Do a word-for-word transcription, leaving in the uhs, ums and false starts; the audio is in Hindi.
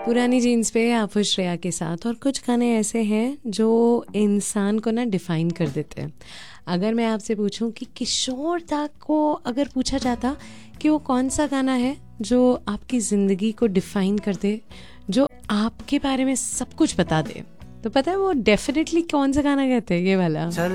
पुरानी जीन्स पे आप हो श्रेया के साथ। और कुछ गाने ऐसे हैं जो इंसान को ना डिफाइन कर देते हैं। अगर मैं आपसे पूछूं कि किशोर दा को अगर पूछा जाता कि वो कौन सा गाना है जो आपकी ज़िंदगी को डिफाइन कर दे, जो आपके बारे में सब कुछ बता दे, तो पता है वो डेफिनेटली कौन सा गाना कहते हैं? ये वाला।